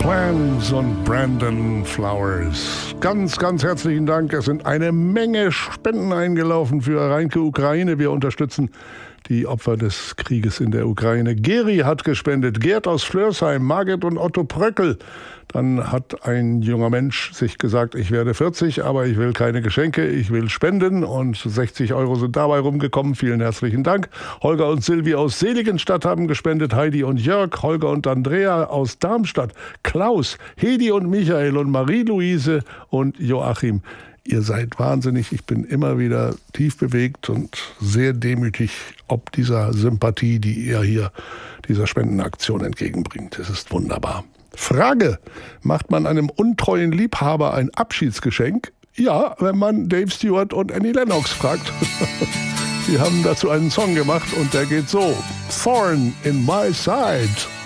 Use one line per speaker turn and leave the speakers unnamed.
Plans und Brandon Flowers. Ganz, ganz herzlichen Dank. Es sind eine Menge Spenden eingelaufen für Reinke Ukraine. Wir unterstützen die Opfer des Krieges in der Ukraine. Geri hat gespendet, Gerd aus Flörsheim, Margit und Otto Pröckel. Dann hat ein junger Mensch sich gesagt, ich werde 40, aber ich will keine Geschenke, ich will spenden. Und 60 € sind dabei rumgekommen. Vielen herzlichen Dank. Holger und Silvi aus Seligenstadt haben gespendet, Heidi und Jörg, Holger und Andrea aus Darmstadt, Klaus, Hedi und Michael und Marie-Louise und Joachim. Ihr seid wahnsinnig. Ich bin immer wieder tief bewegt und sehr demütig ob dieser Sympathie, die ihr hier dieser Spendenaktion entgegenbringt. Es ist wunderbar. Frage: Macht man einem untreuen Liebhaber ein Abschiedsgeschenk? Ja, wenn man Dave Stewart und Annie Lennox fragt. Sie haben dazu einen Song gemacht und der geht so: Thorn in my side.